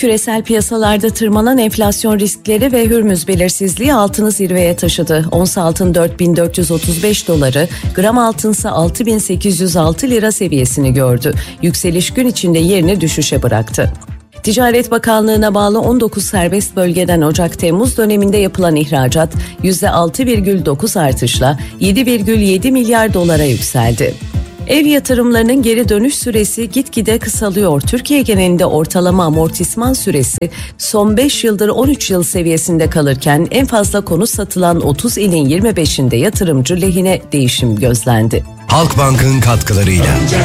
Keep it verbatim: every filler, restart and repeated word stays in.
küresel piyasalarda tırmanan enflasyon riskleri ve Hürmüz belirsizliği altını zirveye taşıdı. Ons altın dört bin dört yüz otuz beş doları, gram altınsa altı bin sekiz yüz altı lira seviyesini gördü. Yükseliş gün içinde yerini düşüşe bıraktı. Ticaret Bakanlığı'na bağlı on dokuz serbest bölgeden Ocak-Temmuz döneminde yapılan ihracat yüzde altı virgül dokuz artışla yedi virgül yedi milyar dolara yükseldi. Ev yatırımlarının geri dönüş süresi gitgide kısalıyor. Türkiye genelinde ortalama amortisman süresi son beş yıldır on üç yıl seviyesinde kalırken en fazla konut satılan otuz ilin yirmi beşinde yatırımcı lehine değişim gözlendi. Halkbank'ın katkılarıyla